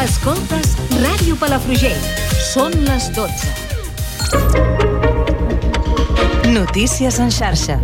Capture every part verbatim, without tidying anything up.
Escoltes Ràdio Palafrugell. Són les dotze. Notícies en xarxa.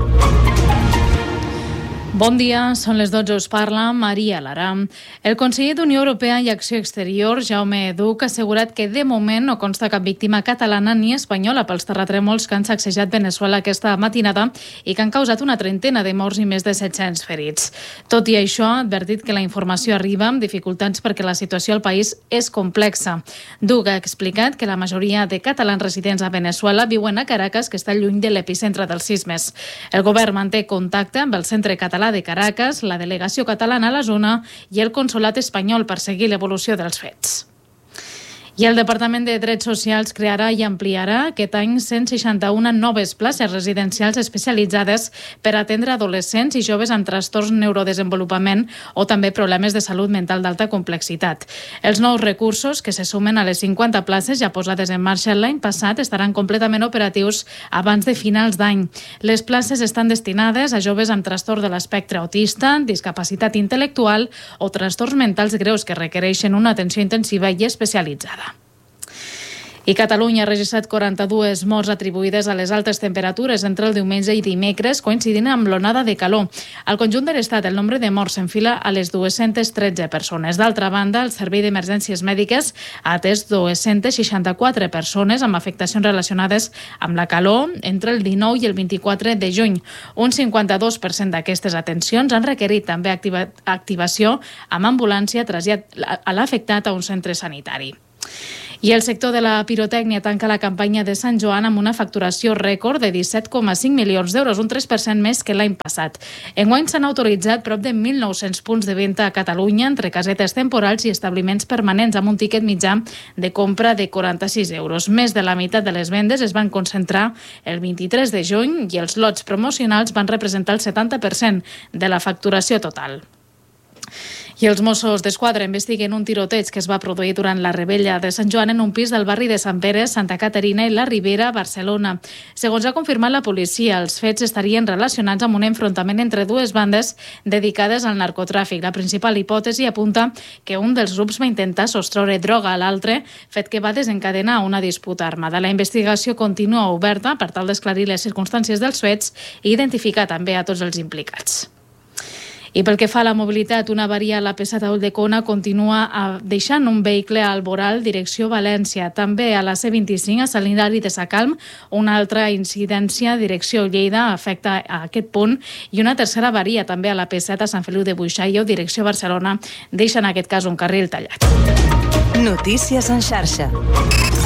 Bon dia, són les dotze, us parla Maria Lara. El conseller d'Unió Europea i Acció Exterior, Jaume Duch, ha assegurat que de moment no consta cap víctima catalana ni espanyola pels terratrèmols que han sacsejat Veneçuela aquesta matinada i que han causat una trentena de morts i més de set-cents ferits. Tot i això, ha advertit que la informació arriba amb dificultats perquè la situació al país és complexa. Duch ha explicat que la majoria de catalans residents a Veneçuela viuen a Caracas, que està lluny de l'epicentre dels sismes. El govern manté contacte amb el Centre Català de Caracas, la delegació catalana a la zona i el consolat espanyol per seguir l'evolució dels fets. I el Departament de Drets Socials crearà i ampliarà aquest any cent seixanta-una noves places residencials especialitzades per atendre adolescents i joves amb trastorns neurodesenvolupament o també problemes de salut mental d'alta complexitat. Els nous recursos, que se sumen a les cinquanta places ja posades en marxa l'any passat, estaran completament operatius abans de finals d'any. Les places estan destinades a joves amb trastorn de l'espectre autista, discapacitat intel·lectual o trastorns mentals greus que requereixen una atenció intensiva i especialitzada. I Catalunya ha registrat quaranta-dues morts atribuïdes a les altes temperatures entre el diumenge i dimecres, coincidint amb l'onada de calor. Al conjunt de l'Estat, el nombre de morts s'enfila a les dues-centes tretze persones. D'altra banda, el Servei d'Emergències Mèdiques ha atès dues-centes seixanta-quatre persones amb afectacions relacionades amb la calor entre el dinou i el vint-i-quatre de juny. Un cinquanta-dos per cent d'aquestes atencions han requerit també activa- activació amb ambulància trasllat a l'afectat a un centre sanitari. I el sector de la pirotècnia tanca la campanya de Sant Joan amb una facturació rècord de disset coma cinc milions d'euros, un tres per cent més que l'any passat. Enguany s'han autoritzat prop de mil nou-cents punts de venda a Catalunya entre casetes temporals i establiments permanents amb un tiquet mitjà de compra de quaranta-sis euros. Més de la meitat de les vendes es van concentrar el vint-i-tres de juny i els lots promocionals van representar el setanta per cent de la facturació total. I els Mossos d'Esquadra investiguen un tiroteig que es va produir durant la rebella de Sant Joan en un pis del barri de Sant Pere, Santa Caterina i la Ribera, Barcelona. Segons ha confirmat la policia, els fets estarien relacionats amb un enfrontament entre dues bandes dedicades al narcotràfic. La principal hipòtesi apunta que un dels grups va intentar sostreure droga a l'altre, fet que va desencadenar una disputa armada. La investigació continua oberta per tal d'esclarir les circumstàncies dels fets i identificar també a tots els implicats. I pel que fa a la mobilitat, una avaria a la P set a Ulldecona continua deixant un vehicle al Boral, direcció València. També a la C vint-i-cinc, a Sant Hilari de Sacalm, una altra incidència, direcció Lleida, afecta a aquest punt, i una tercera avaria també a la P set a Sant Feliu de Buixalleu, direcció Barcelona, deixa en aquest cas un carril tallat. Notícies en xarxa.